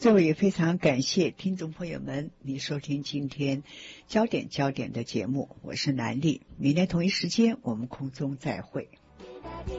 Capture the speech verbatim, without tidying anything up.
最后也非常感谢听众朋友们，你收听今天焦点焦点的节目，我是南丽，明天同一时间我们空中再会。